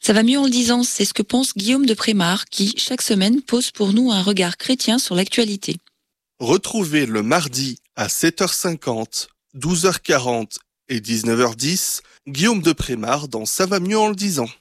Ça va mieux en le disant, c'est ce que pense Guillaume de Prémar, qui, chaque semaine, pose pour nous un regard chrétien sur l'actualité. Retrouvez le mardi à 7h50, 12h40 et 19h10, Guillaume de Prémar dans Ça va mieux en le disant.